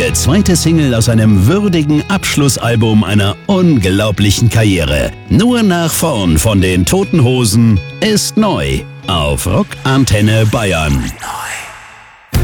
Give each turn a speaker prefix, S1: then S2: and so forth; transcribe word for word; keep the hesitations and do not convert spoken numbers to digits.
S1: ihre zweite Single aus einem würdigen Abschlussalbum einer unglaublichen Karriere. Nur nach vorn von den Toten Hosen ist neu auf Rock Antenne Bayern.